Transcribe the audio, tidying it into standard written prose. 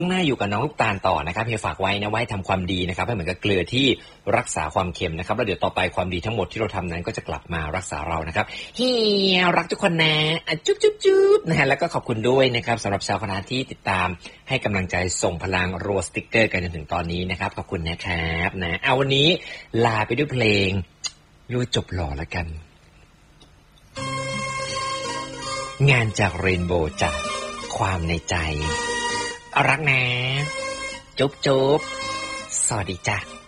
หน้าอยู่กับน้องลูกตาลต่อนะครับเฮียฝากไว้นะไว้ทำความดีนะครับให้เหมือนกับเกลือที่รักษาความเค็มนะครับแล้วเดี๋ยวต่อไปความดีทั้งหมดที่เราทำนั้นก็จะกลับมารักษาเรานะครับเฮียรักทุกคนนะจุ๊บจุ๊บจุ๊บนะฮะแล้วก็ขอบคุณด้วยนะครับสำหรับชาวคณะที่ติดตามให้กำลังใจส่งพลังรัวสติ๊กเกอร์กันจนถึงตอนนี้นะครับขอบคุณนะครับนะเอาวันนี้ลาไปด้วยเพลงรู้จบหล่อแล้วกันงานจากเรนโบว์จากความในใจรักนะจุ๊บจุ๊บสวัสดีจ้ะ